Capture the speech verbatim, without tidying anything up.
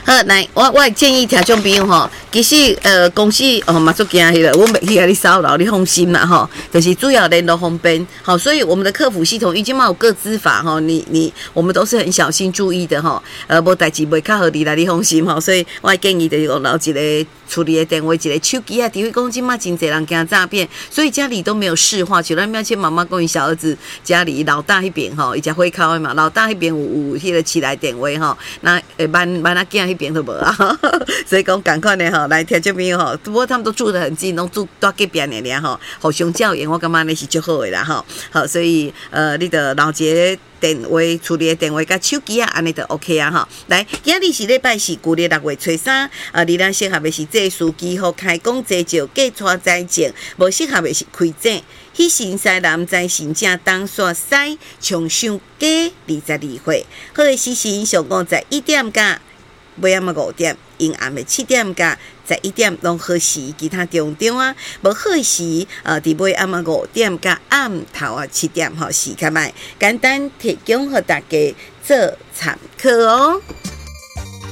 好，来，我我建议听众朋友吼，其实呃公司哦嘛做惊迄个，我袂去甲你骚扰，你放心啦吼。就是主要联络方便，好，所以我们的客服系统已经嘛有个资法吼，你你我们都是很小心注意的吼，呃，无代志袂较互你啦，你放心吼。所以我建议就是有留一个处理的电话，一个手机啊，除非讲即嘛真侪人惊诈骗，所以家里都没有市话，就咱妙倩妈妈跟伊小儿子家里老大迄边吼，伊只会考的嘛，老大迄边有有迄个起来电话吼，那诶慢慢啊囝迄边都无啊，所以讲赶快的吼，来听众朋友吼，不过他们都住得很近，拢住住隔壁尔尔吼，互相照应，我感觉那是足好的啦吼。好，所以呃，你的老杰电话处理的电话甲手机啊，安尼就 OK 啊吼。来，今日是礼拜四，旧历六月初三，啊，你咱适合的是这司机和开工坐轿嫁娶在前，无适合的是开正。迄时西南在行正东煞西，冲上加二十二岁。好的时辰上午在一点甲尾暗五点，阴暗的七点甲十一点拢好时，其他中中啊，无好时呃，伫尾暗五点甲暗头啊七点吼时间卖，简单提供互大家做参考哦。